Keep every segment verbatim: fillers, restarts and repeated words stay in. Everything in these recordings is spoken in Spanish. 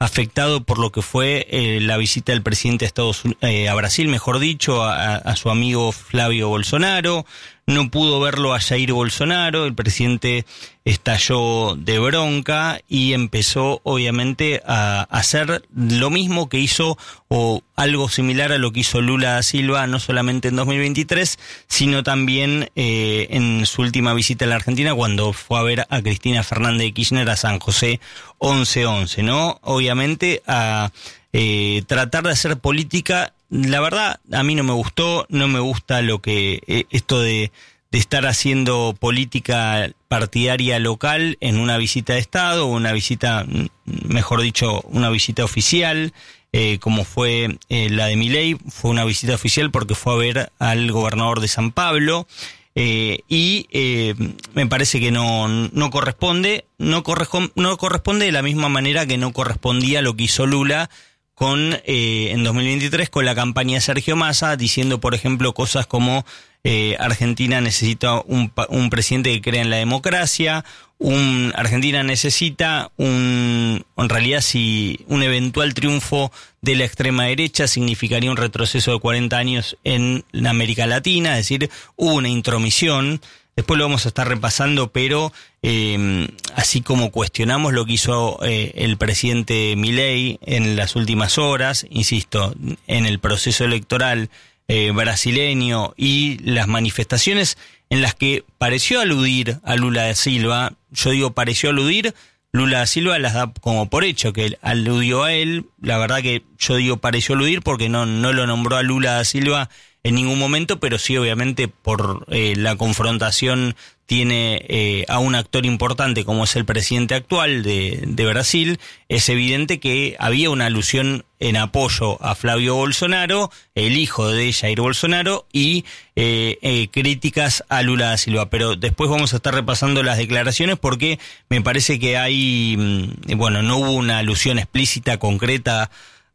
afectado por lo que fue eh, la visita del presidente a Estados Unidos, eh, a Brasil, mejor dicho, a, a su amigo Flavio Bolsonaro. No pudo verlo a Jair Bolsonaro, el presidente estalló de bronca y empezó obviamente a hacer lo mismo que hizo o algo similar a lo que hizo Lula da Silva, no solamente en dos mil veintitrés, sino también eh, en su última visita a la Argentina cuando fue a ver a Cristina Fernández de Kirchner a San José once once, ¿no? Obviamente a eh, tratar de hacer política. La verdad, a mí no me gustó, no me gusta lo que eh, esto de, de estar haciendo política partidaria local en una visita de Estado, o una visita, mejor dicho, una visita oficial, eh, como fue eh, la de Milei. Fue una visita oficial porque fue a ver al gobernador de San Pablo, eh, y eh, me parece que no, no corresponde, no corresponde, no corresponde de la misma manera que no correspondía lo que hizo Lula con eh, en dos mil veintitrés con la campaña de Sergio Massa, diciendo, por ejemplo, cosas como eh, Argentina necesita un, un presidente que crea en la democracia, un Argentina necesita un, en realidad si un eventual triunfo de la extrema derecha significaría un retroceso de cuarenta años en la América Latina, es decir, hubo una intromisión. Después lo vamos a estar repasando, pero eh, así como cuestionamos lo que hizo eh, el presidente Milei en las últimas horas, insisto, en el proceso electoral eh, brasileño y las manifestaciones en las que pareció aludir a Lula da Silva, yo digo pareció aludir, Lula da Silva las da como por hecho que él aludió a él. La verdad que yo digo pareció aludir porque no, no lo nombró a Lula da Silva en ningún momento, pero sí obviamente por eh, la confrontación tiene eh, a un actor importante como es el presidente actual de, de Brasil. Es evidente que había una alusión en apoyo a Flavio Bolsonaro, el hijo de Jair Bolsonaro, y eh, eh, críticas a Lula da Silva. Pero después vamos a estar repasando las declaraciones porque me parece que hay, bueno, no hubo una alusión explícita, concreta,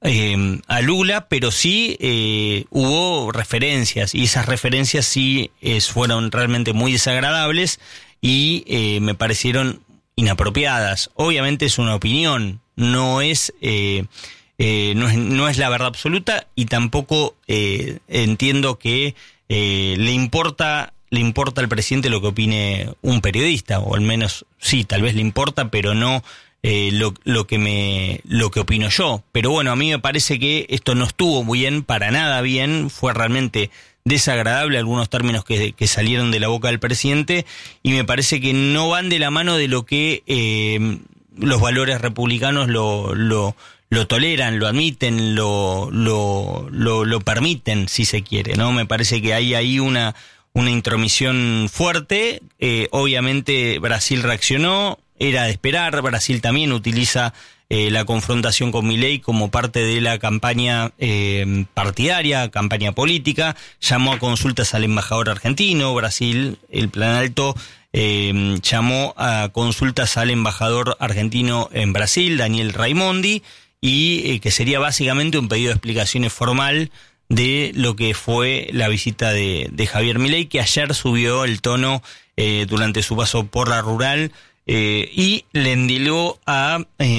Eh, a Lula, pero sí eh, hubo referencias, y esas referencias sí eh, fueron realmente muy desagradables y eh, me parecieron inapropiadas. Obviamente es una opinión, no es, eh, eh, no es, no es la verdad absoluta, y tampoco eh, entiendo que eh, le importa le importa al presidente lo que opine un periodista, o al menos sí, tal vez le importa, pero no Eh, lo, lo que me lo que opino yo. Pero bueno, a mí me parece que esto no estuvo muy bien, para nada bien, fue realmente desagradable algunos términos que, que salieron de la boca del presidente, y me parece que no van de la mano de lo que eh, los valores republicanos lo, lo, lo toleran, lo admiten, lo, lo, lo, lo permiten, si se quiere, ¿no? Me parece que hay ahí una, una intromisión fuerte. Eh, obviamente Brasil reaccionó. Era de esperar. Brasil también utiliza eh, la confrontación con Milei como parte de la campaña eh, partidaria, campaña política. Llamó a consultas al embajador argentino. Brasil, el Plan Alto, eh, llamó a consultas al embajador argentino en Brasil, Daniel Raimondi, y eh, que sería básicamente un pedido de explicaciones formal de lo que fue la visita de, de Javier Milei, que ayer subió el tono eh, durante su paso por la rural. Eh, y le endilgó a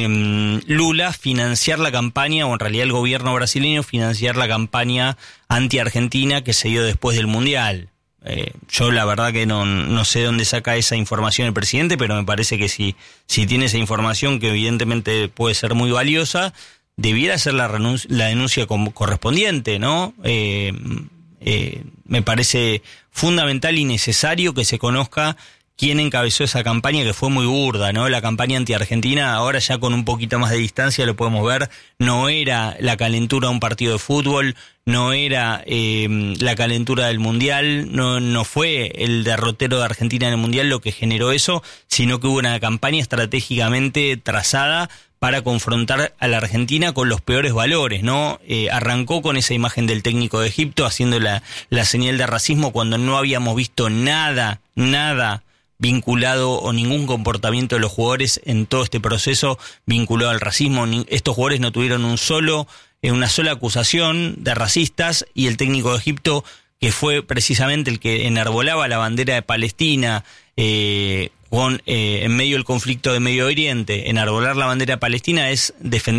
eh, Lula financiar la campaña, o en realidad el gobierno brasileño financiar la campaña anti-argentina que se dio después del Mundial. Eh, yo la verdad que no, no sé dónde saca esa información el presidente, pero me parece que si, si tiene esa información, que evidentemente puede ser muy valiosa, debiera ser la, renunci- la denuncia com- correspondiente, ¿no? Eh, eh, me parece fundamental y necesario que se conozca quién encabezó esa campaña, que fue muy burda, ¿no? La campaña anti-argentina, ahora ya con un poquito más de distancia lo podemos ver, no era la calentura de un partido de fútbol, no era eh, la calentura del Mundial, no, no fue el derrotero de Argentina en el Mundial lo que generó eso, sino que hubo una campaña estratégicamente trazada para confrontar a la Argentina con los peores valores, ¿no? Eh, arrancó con esa imagen del técnico de Egipto haciendo la, la señal de racismo cuando no habíamos visto nada, nada vinculado o ningún comportamiento de los jugadores en todo este proceso vinculado al racismo. Estos jugadores no tuvieron un solo, una sola acusación de racistas, y el técnico de Egipto, que fue precisamente el que enarbolaba la bandera de Palestina eh, con eh, en medio del conflicto de Medio Oriente, enarbolar la bandera de Palestina es defender